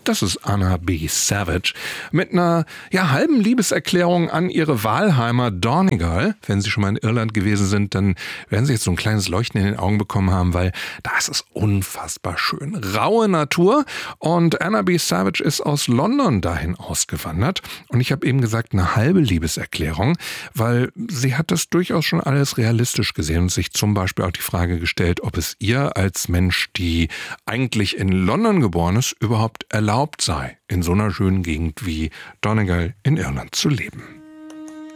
Das ist Anna B. Savage mit einer halben Liebeserklärung an ihre Wahlheimer Donegal. Wenn Sie schon mal in Irland gewesen sind, dann werden Sie jetzt so ein kleines Leuchten in den Augen bekommen haben, weil da ist es unfassbar schön. Raue Natur, und Anna B. Savage ist aus London dahin ausgewandert. Und ich habe eben gesagt, eine halbe Liebeserklärung, weil sie hat das durchaus schon alles realistisch gesehen und sich zum Beispiel auch die Frage gestellt, ob es ihr als Mensch, die eigentlich in London geboren ist, überhaupt erlaubt sei, in so einer schönen Gegend wie Donegal in Irland zu leben.